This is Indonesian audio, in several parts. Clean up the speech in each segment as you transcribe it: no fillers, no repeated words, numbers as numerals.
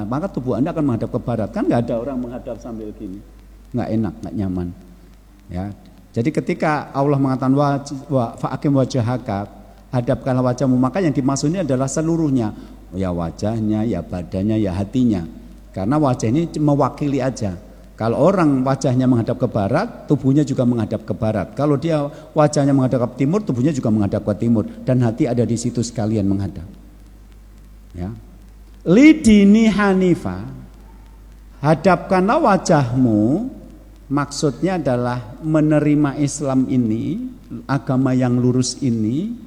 maka tubuh Anda akan menghadap ke barat. Kan nggak ada orang menghadap sambil gini, nggak enak, nggak nyaman. Ya, jadi ketika Allah mengatakan fa'akim wajhaka, hadapkanlah wajahmu, maka yang dimaksudnya adalah seluruhnya, ya wajahnya, ya badannya, ya hatinya. Karena wajah ini mewakili aja. Kalau orang wajahnya menghadap ke barat, tubuhnya juga menghadap ke barat. Kalau dia wajahnya menghadap ke timur, tubuhnya juga menghadap ke timur. Dan hati ada di situ sekalian menghadap. Ya. Lidini Hanifa, hadapkanlah wajahmu, maksudnya adalah menerima Islam ini, agama yang lurus ini,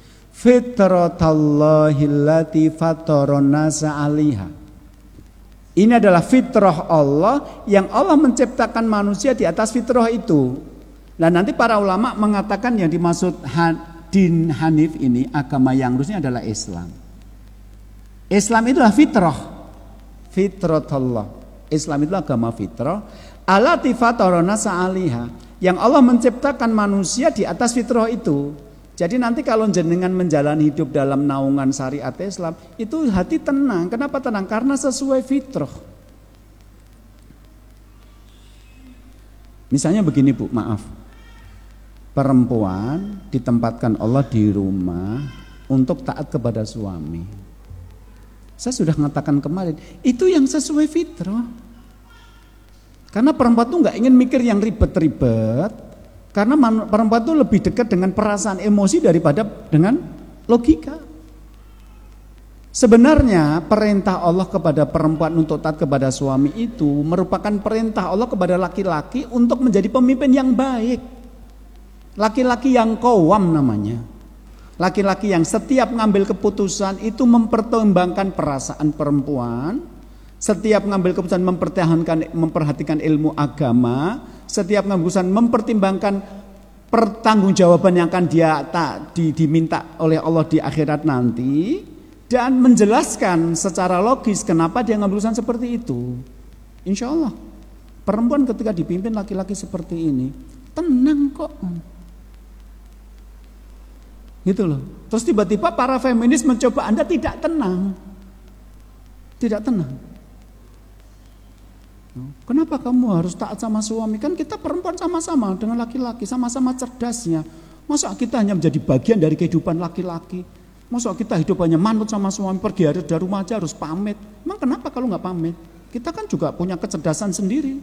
fitratallahillati fataronasa 'alaiha. Ini adalah fitrah Allah yang Allah menciptakan manusia di atas fitrah itu. Nah, nanti para ulama mengatakan yang dimaksud din Hanif ini, agama yang lurusnya adalah Islam. Islam itu adalah fitrah. Fitratullah. Islam itu agama fitrah. Allati fataronasa 'alaiha, yang Allah menciptakan manusia di atas fitrah itu. Jadi nanti kalau jenengan menjalani hidup dalam naungan syariat Islam, itu hati tenang. Kenapa tenang? Karena sesuai fitrah. Misalnya begini Bu, maaf. Perempuan ditempatkan Allah di rumah untuk taat kepada suami. Saya sudah mengatakan kemarin, itu yang sesuai fitrah. Karena perempuan itu nggak ingin mikir yang ribet-ribet. Karena perempuan itu lebih dekat dengan perasaan emosi daripada dengan logika. Sebenarnya perintah Allah kepada perempuan untuk taat kepada suami itu merupakan perintah Allah kepada laki-laki untuk menjadi pemimpin yang baik. Laki-laki yang qawwam namanya. Laki-laki yang setiap ngambil keputusan itu mempertimbangkan perasaan perempuan. Setiap ngambil keputusan memperhatikan ilmu agama. Setiap keputusan mempertimbangkan pertanggungjawaban yang akan dia diminta oleh Allah di akhirat nanti, dan menjelaskan secara logis kenapa dia ngambil keputusan seperti itu. Insya Allah perempuan ketika dipimpin laki-laki seperti ini tenang kok, gitu loh. Terus tiba-tiba para feminis mencoba Anda tidak tenang, tidak tenang. Kenapa kamu harus taat sama suami? Kan kita perempuan sama-sama dengan laki-laki, sama-sama cerdasnya. Masa kita hanya menjadi bagian dari kehidupan laki-laki? Masa kita hidup hanya manut sama suami, pergi dari rumah aja harus pamit? Emang kenapa kalau nggak pamit? Kita kan juga punya kecerdasan sendiri.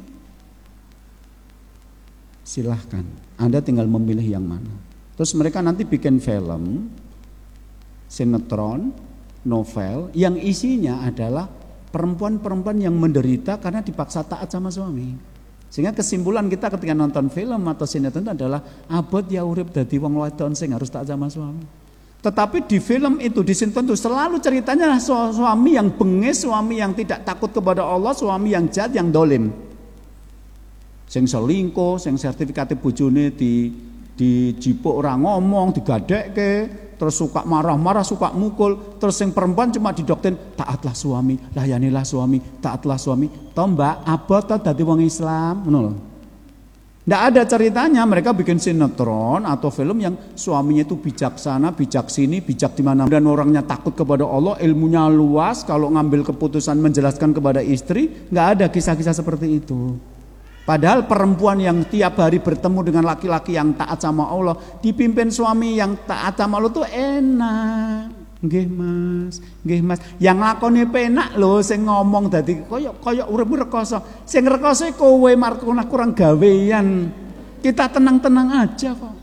Silahkan, Anda tinggal memilih yang mana. Terus mereka nanti bikin film, sinetron, novel, yang isinya adalah perempuan-perempuan yang menderita karena dipaksa taat sama suami. Sehingga kesimpulan kita ketika nonton film atau sinetron adalah abot ya urip dadi wong wadon sing harus taat sama suami. Tetapi di film itu, di sinetron itu selalu ceritanya suami yang bengis, suami yang tidak takut kepada Allah, suami yang jahat, yang dolim. Sing selingkuh, sing sertifikate bojone dijipuk ora ngomong, digadekke, terus suka marah-marah, suka mukul, terus yang perempuan cuma didoktrin taatlah suami, layanilah suami, taatlah suami. Toh Mbak, abot toh dadi wong Islam, ngono lho. Nggak ada ceritanya, mereka bikin sinetron atau film yang suaminya itu bijaksana, bijak sini, bijak di mana, dan orangnya takut kepada Allah, ilmunya luas, kalau ngambil keputusan menjelaskan kepada istri, nggak ada kisah-kisah seperti itu. Padahal perempuan yang tiap hari bertemu dengan laki-laki yang taat sama Allah, dipimpin suami yang taat sama Allah tuh enak. Nggih Mas, nggih Mas. Yang lakone penak lho, sing ngomong dadi kaya urip rekoso. Sing rekoso kowe markona kurang gawean. Kita tenang-tenang aja kok.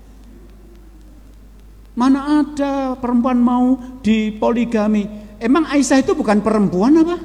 Mana ada perempuan mau dipoligami? Emang Aisyah itu bukan perempuan apa?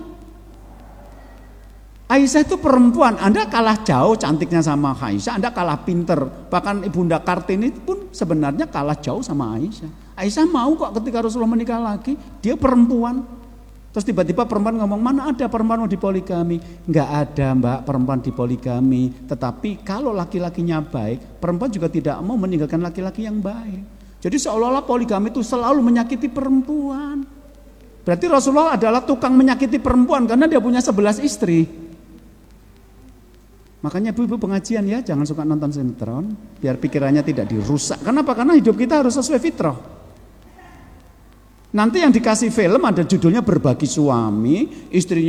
Aisyah itu perempuan, Anda kalah jauh cantiknya sama Aisyah, Anda kalah pinter. Bahkan Ibunda Kartini pun sebenarnya kalah jauh sama Aisyah. Aisyah mau kok ketika Rasulullah menikah lagi, dia perempuan. Terus tiba-tiba perempuan ngomong, mana ada perempuan mau dipoligami? Enggak ada Mbak perempuan dipoligami. Tetapi kalau laki-lakinya baik, perempuan juga tidak mau meninggalkan laki-laki yang baik. Jadi seolah-olah poligami itu selalu menyakiti perempuan. Berarti Rasulullah adalah tukang menyakiti perempuan karena dia punya 11 istri. Makanya ibu-ibu pengajian ya, jangan suka nonton sinetron, biar pikirannya tidak dirusak. Kenapa? Karena hidup kita harus sesuai fitrah. Nanti yang dikasih film ada judulnya Berbagi Suami, istrinya